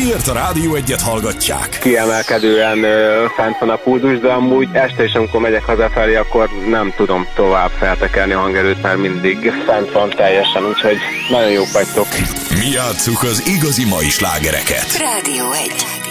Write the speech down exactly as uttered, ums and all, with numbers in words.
miért a Rádió Egyet hallgatják? Kiemelkedően ö, fent van a pulzus, de amúgy este is, amikor megyek hazafelé, akkor nem tudom tovább feltekerni a hangerőt, mert mindig fent van teljesen, úgyhogy nagyon jók vagytok. Mi játsszuk az igazi mai slágereket. Rádió Egy.